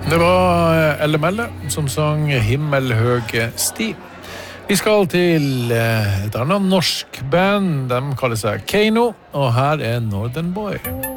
Det var Elle Melle som sang Himmelhøge sti. Vi skal til et annet norsk band. De kaller seg Kano, og her er Northern Boy.